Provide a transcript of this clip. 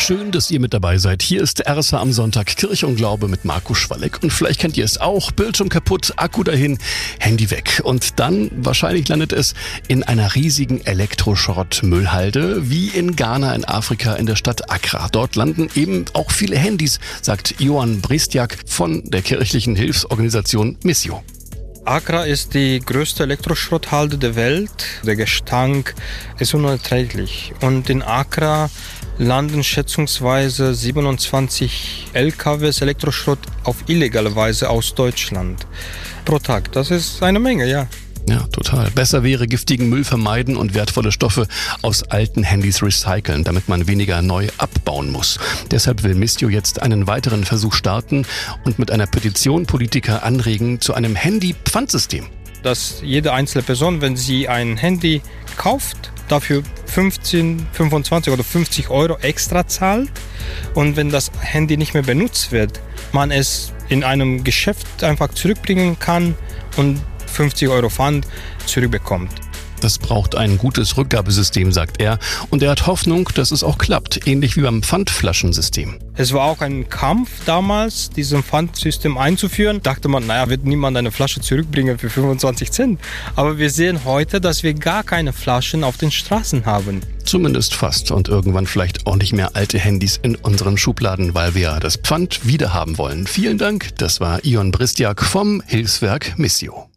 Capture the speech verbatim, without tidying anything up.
Schön, dass ihr mit dabei seid. Hier ist R S H am Sonntag, Kirche und Glaube mit Marco Schwalleck. Und vielleicht kennt ihr es auch, Bildschirm kaputt, Akku dahin, Handy weg. Und dann, wahrscheinlich landet es in einer riesigen Elektroschrott-Müllhalde, wie in Ghana in Afrika in der Stadt Accra. Dort landen eben auch viele Handys, sagt Ioan Brestiak von der kirchlichen Hilfsorganisation Missio. Accra ist die größte Elektroschrotthalde der Welt. Der Gestank ist unerträglich. Und in Accra landen schätzungsweise siebenundzwanzig L K Ws Elektroschrott auf illegale Weise aus Deutschland pro Tag. Das ist eine Menge, ja. Ja, total. Besser wäre giftigen Müll vermeiden und wertvolle Stoffe aus alten Handys recyceln, damit man weniger neu abbauen muss. Deshalb will Missio jetzt einen weiteren Versuch starten und mit einer Petition Politiker anregen zu einem Handy-Pfandsystem. Dass jede einzelne Person, wenn sie ein Handy kauft, dafür fünfzehn, fünfundzwanzig oder fünfzig Euro extra zahlt. Und wenn das Handy nicht mehr benutzt wird, man es in einem Geschäft einfach zurückbringen kann und fünfzig Euro Pfand zurückbekommt. Das braucht ein gutes Rückgabesystem, sagt er. Und er hat Hoffnung, dass es auch klappt, ähnlich wie beim Pfandflaschensystem. Es war auch ein Kampf damals, dieses Pfandsystem einzuführen. Dachte man, naja, wird niemand eine Flasche zurückbringen für fünfundzwanzig Cent. Aber wir sehen heute, dass wir gar keine Flaschen auf den Straßen haben. Zumindest fast. Und irgendwann vielleicht auch nicht mehr alte Handys in unseren Schubladen, weil wir ja das Pfand wiederhaben wollen. Vielen Dank. Das war Ioan Brestiak vom Hilfswerk Missio.